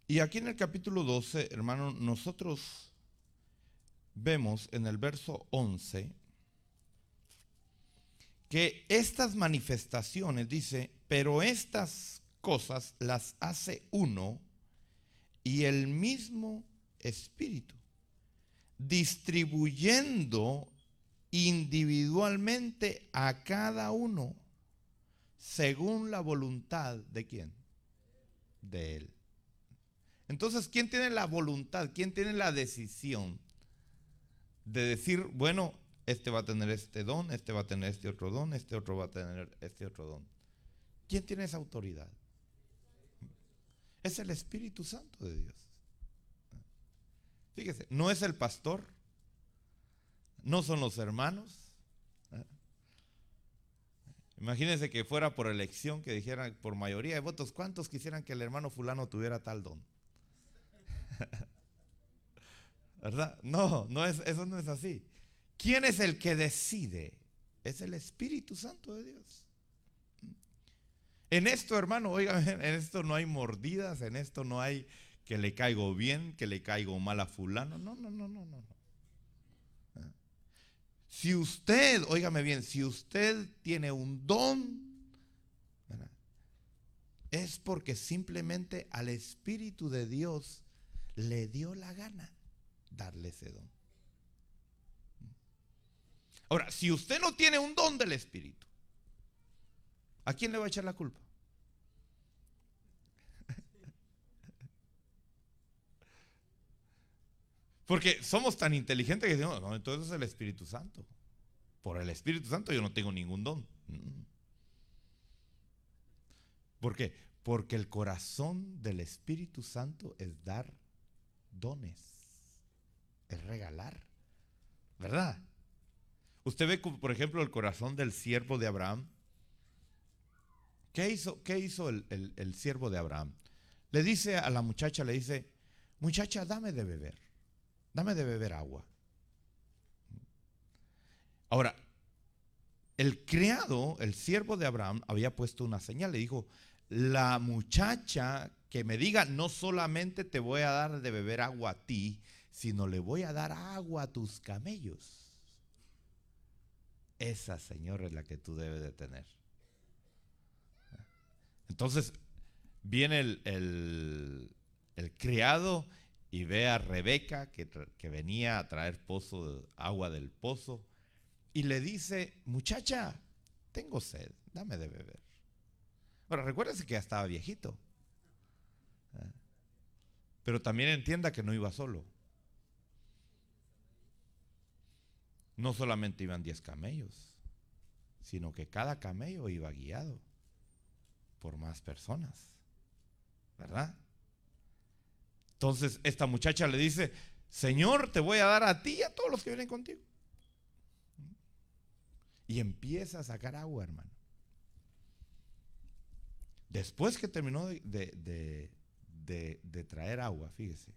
Y aquí en el capítulo 12, hermano, nosotros vemos en el verso 11 que estas manifestaciones, dice, pero estas cosas las hace uno y el mismo Espíritu, distribuyendo individualmente a cada uno según la voluntad de ¿quién? De Él. Entonces, ¿quién tiene la voluntad? ¿Quién tiene la decisión de decir, bueno, este va a tener este don, este va a tener este otro don, este otro va a tener este otro don? ¿Quién tiene esa autoridad? Es el Espíritu Santo de Dios. Fíjese, no es el pastor, no son los hermanos. Imagínense que fuera por elección, que dijeran por mayoría de votos, ¿cuántos quisieran que el hermano fulano tuviera tal don? ¿Verdad? No, eso no es así. ¿Quién es el que decide? Es el Espíritu Santo de Dios. En esto, hermano, oigan, en esto no hay mordidas, en esto no hay que le caigo bien, que le caigo mal a fulano. No. Si usted, óigame bien, si usted tiene un don, ¿verdad?, es porque simplemente al Espíritu de Dios le dio la gana darle ese don. Ahora, si usted no tiene un don del Espíritu, ¿a quién le va a echar la culpa? Porque somos tan inteligentes que decimos, no, entonces es el Espíritu Santo. Por el Espíritu Santo yo no tengo ningún don. ¿Por qué? Porque el corazón del Espíritu Santo es dar dones, es regalar, ¿verdad? Usted ve, por ejemplo, el corazón del siervo de Abraham. ¿Qué hizo el siervo de Abraham? Le dice a la muchacha, le dice, muchacha, dame de beber agua. Ahora, el criado, el siervo de Abraham, había puesto una señal, le dijo, la muchacha que me diga, no solamente te voy a dar de beber agua a ti, sino le voy a dar agua a tus camellos. Esa, señora, es la que tú debes de tener. Entonces, viene el criado y ve a Rebeca que venía a traer agua del pozo y le dice, muchacha, tengo sed, dame de beber. Ahora, recuérdese que ya estaba viejito, pero también entienda que no iba solo. No solamente iban 10 camellos, sino que cada camello iba guiado por más personas, ¿verdad? Entonces esta muchacha le dice, Señor, te voy a dar a ti y a todos los que vienen contigo. Y empieza a sacar agua, hermano. Después que terminó de traer agua, fíjese,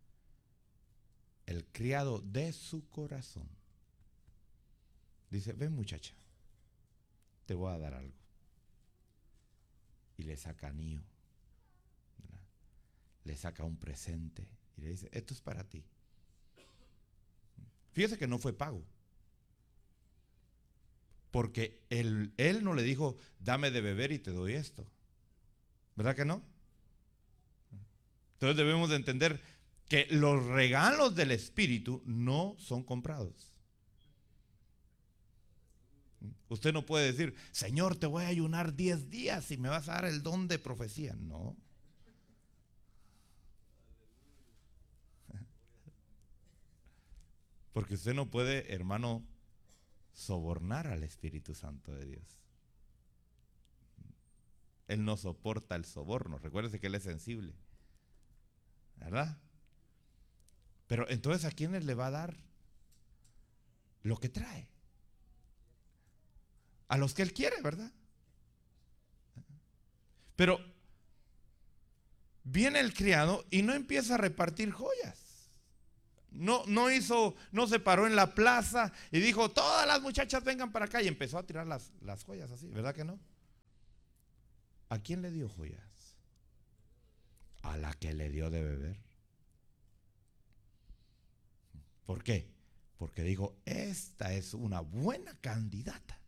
el criado de su corazón dice, ven muchacha, te voy a dar algo. Y le saca anillo, ¿verdad?, le saca un presente y le dice, esto es para ti. Fíjese que no fue pago, porque él no le dijo, dame de beber y te doy esto, ¿verdad que no? Entonces debemos de entender que los regalos del Espíritu no son comprados. Usted no puede decir, Señor, te voy a ayunar 10 días y me vas a dar el don de profecía. No. Porque usted no puede, hermano, sobornar al Espíritu Santo de Dios. Él no soporta el soborno. Recuérdese que Él es sensible, ¿verdad? Pero entonces, ¿a quiénes le va a dar lo que trae? A los que Él quiere, ¿verdad? Pero viene el criado y no empieza a repartir joyas. No se paró en la plaza y dijo, todas las muchachas vengan para acá, y empezó a tirar las joyas así, ¿verdad que no? ¿A quién le dio joyas? A la que le dio de beber. ¿Por qué? Porque digo, esta es una buena candidata